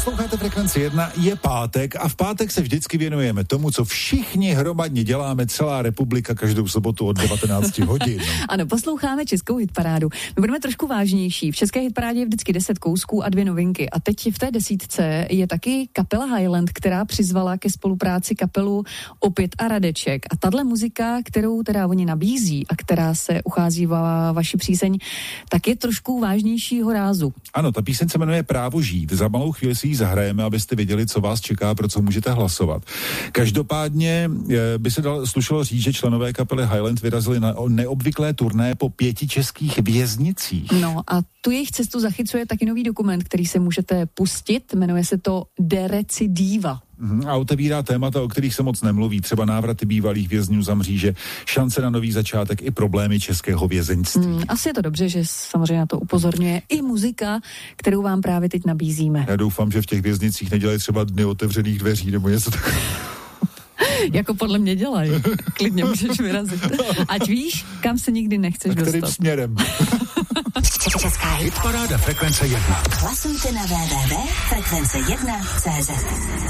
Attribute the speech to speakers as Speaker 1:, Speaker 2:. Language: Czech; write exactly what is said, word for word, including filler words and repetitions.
Speaker 1: Posloucháte Frekvenci jedna, je pátek a v pátek se vždycky věnujeme tomu, co všichni hromadně děláme, celá republika, každou sobotu od devatenáct hodin.
Speaker 2: Ano, posloucháme českou hitparádu. My budeme trošku vážnější. V české hitparádě je vždycky deset kousků a dvě novinky. A teď v té desítce je taky kapela Highland, která přizvala ke spolupráci kapelu Opět a Radeček. A tahle muzika, kterou teda oni nabízí a která se uchází va vaši příseň, tak je trošku vážnějšího rázu.
Speaker 1: Ano, ta píseň se jmenuje Právo žít. Za malou chvíli si ji zahrajeme, abyste věděli, co vás čeká, pro co můžete hlasovat. Každopádně by se dal, slušelo říct, že členové kapely Highland vyrazili na neobvyklé turné po pěti českých věznicích.
Speaker 2: No a tu jejich cestu zachycuje taky nový dokument, který se můžete pustit, jmenuje se to Derecidiva.
Speaker 1: A otevírá témata, o kterých se moc nemluví, třeba návraty bývalých vězňů za mříže, šance na nový začátek i problémy českého vězeňství. Hmm,
Speaker 2: asi je to dobře, že samozřejmě na to upozorňuje i muzika, kterou vám právě teď nabízíme.
Speaker 1: Já doufám, že v těch věznicích nedělají třeba dny otevřených dveří nebo něco takového.
Speaker 2: Jako podle mě dělají. Klidně můžeš vyrazit. Ať víš, kam se nikdy nechceš dostat.
Speaker 1: Kterým směrem?
Speaker 3: Česká hitparáda Frekvence jedna. Hlasujte na w w w tečka frekvence jedna tečka cé zet.